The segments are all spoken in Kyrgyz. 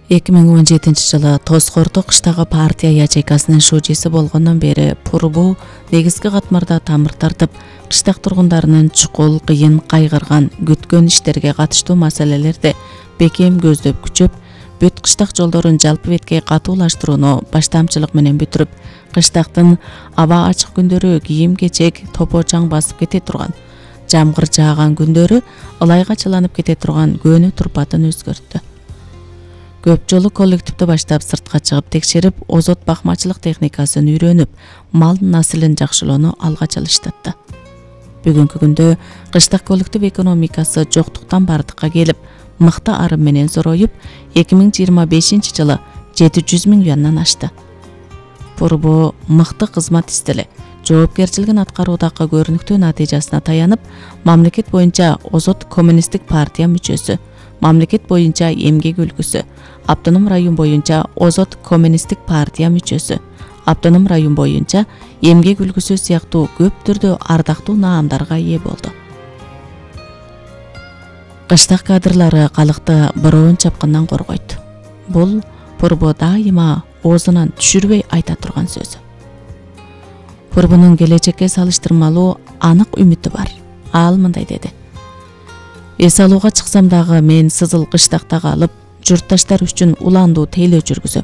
2017-жылы Тоскорто кыштагы партия ячейкасынын шужиси болгондон бери Пурбу негизги катмарда тамыр тартып, кыштак тургундарынын чукул, кыйын, кайгырган, күткөн иштерге катыштуу маселелерди бекем көздөп күчөп, бүт кыштак жолдорун жалпы бетке катуулаштырууну баштамчылык менен бүтүрүп, кыштактын аба ачык күндөрү кийим-кечек топо-чаң басып кете турган, жамгыр жааган күндөрү ылайга чыланып кете турган көөнү турпатын өзгөрттү. Көп жолу коллективди баштап сыртка чыгып текшерип, озот бакмачылык техникасын үйрөнүп, мал наслин жакшылоону алга чалыштатты. Бүгүнкү күндө кыштак коллектив экономикасы жоктуктан бардыкка келип, мыкты арым менен зороюп, 2025-жылы 700 000 юандан ашты. Пурбу мыкты кызмат истели, жоопкерчилигин аткаруудагы көрүнүктүү натыйжасына таянып, мамлекет боюнча озот коммунисттик партия мүчөсү, мамлекет боюнча эмгек үлгүсү, автоном район боюнча озот коммунисттик партия мүчөсү, автоном район боюнча эмгек үлгүсү сыяктуу көп түрдүү ардактуу наамдарга ээ болду. Кыштак кадрлары калыкты быроон чапкындан коргойт. Бул Пурбу дайыма оозунан түшүрбөй айта турган сөзү. Пурбунун келечекке салыштырмалуу анык үмүтү бар. Ал мындай деди: эс алууга чыксам дагы мен сызыл кыштакта калып, журтташтар үчүн уландуу тейлөө жүргүзөм.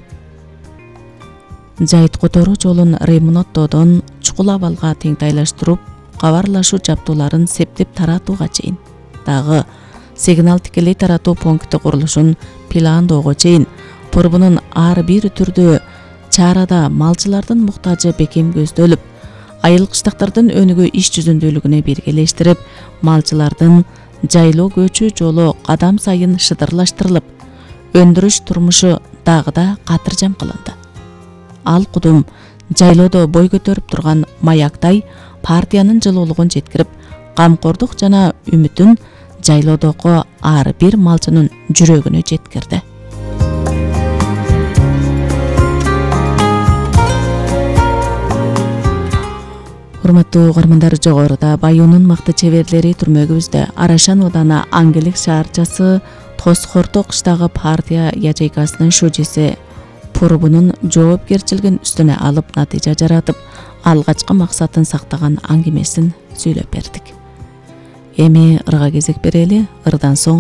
Жайыт которуу жолун ремонттоодон чукул абалга теңтайлаштырып, кабарлашуу жабдууларын септеп таратууга чейин, дагы сигнал тикелей таратуу пункти курулушун пландоого чейин Пурбунун ар бир түрдүү чарада малчылардын муктажы бекем көздөлүп, айыл кыштактардын өнүгүү иш жүзүндүүлүгүнө биргелештирип, малчылардын жайлоо көчүү жолу кадам сайын шыдырлаштырылып, өндүрүш турмушу дагы да катыржам кылынды. Ал кудум жайлоодо бой көтөрүп турган маяктай партиянын жылуулугун жеткирип, камкордук жана үмүтүн жайлоодогу ар бир малчынын жүрөгүнө жеткирди. Урматтуу угармандар, жогоруда Баюунун мыкты чеберлери түрмөгүбүздө Арашан Удана Аңгелек шаарчасы Тоскорто кыштагы партия ячейкасынын шужиси Пурбунун жоопкерчилигин үстүнө алып натыйжа жаратып, алгачкы максатын сактаган аңгемесин сүйлөп бердик. Эми ырга кезек берели, ырдан соң